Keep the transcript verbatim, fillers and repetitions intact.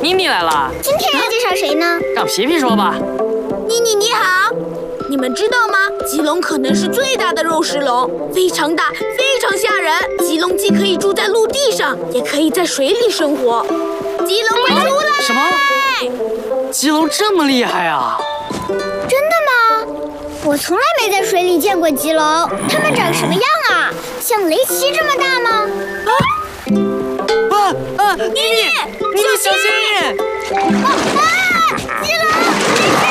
妮妮来了。 今天要介绍谁呢？ 让皮皮说吧。 妮妮你好，你们知道吗？棘龙可能是最大的肉食龙，非常大，非常吓人。棘龙既可以住在陆地上，也可以在水里生活。棘龙快出来！ 什么？棘龙这么厉害啊？ 真的吗？我从来没在水里见过棘龙，它们长什么样啊？像雷奇这么大吗？ 啊啊啊！妮妮，妮妮小心一点！ 啊啊！棘龙！